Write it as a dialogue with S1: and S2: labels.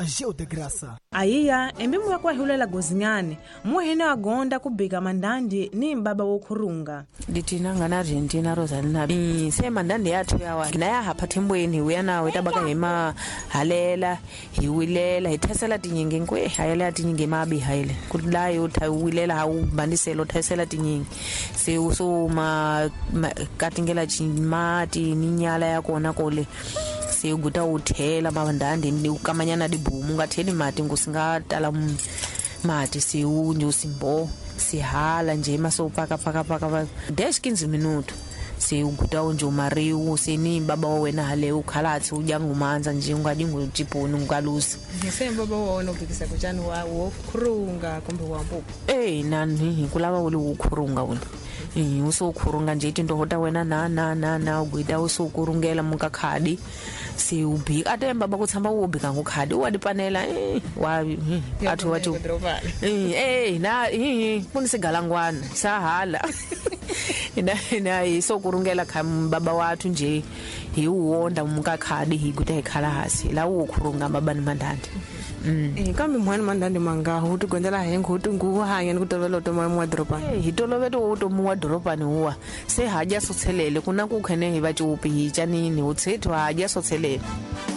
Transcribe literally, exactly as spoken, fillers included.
S1: Ageu de Graça.
S2: Ayiya embimu yakwahiulela gozinyane muhene wagonda kubika mandandi ni mbaba wokhurunga
S3: ditina ngana Argentina Rosalina bi se mandandi yathu yawa naya hapha thembweni uyana wetabaka hema halela hiwilela hithesela tinyingi nkwe hayela tinyingi mabi hayele kulayo thawilela hawubandiselo thesela tinyingi se usoma katingela chimati ninyala yakona kole siyuguta uthela mabandandi ni ukamanyana dibumu ngatheni mati ngusingatala mati siunje usimbo sihala nje masopaka paka paka dash fifteen minuto siyuguta unje umariu sini baba wena hale ukhalathi ujangumanza nje ungadinga utiponi ungalusi
S2: ngisemba baba wona ubikisa kutshani wa wokhurunga kumbe wampopo
S3: eh nani kulaba uli ukhurunga wona eh usokhurunga nje into hota wena na na na na ugwida usokurungela mukakhadi si ubika atemba bakuthamba ubika ngokhadi wadipanela eh wa athu wathi eh eh na eh kunisigalangwana sahala ina ina isokurungela kham baba wathu nje hiwonda mukakhadi higuta ekhalahasi la ukhurunga babani mandandi mm
S2: eh kambe mwana mandandi manga huti gondela hengo huti nguhanya nikutolovela utoma mu dropani
S3: eh hitolovela utoma mu dropani huwa se haja sothelele kuna kukhene hibathi upi hijanini uthethwa haja sothelele